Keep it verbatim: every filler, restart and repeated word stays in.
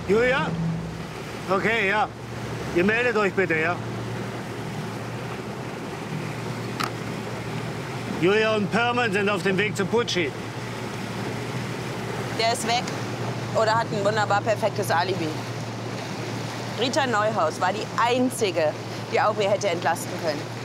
Julia? Okay, ja. Ihr meldet euch bitte, ja? Julia und Perman sind auf dem Weg zu Pucci. Der ist weg oder hat ein wunderbar perfektes Alibi. Rita Neuhaus war die Einzige, die Aubry hätte entlasten können.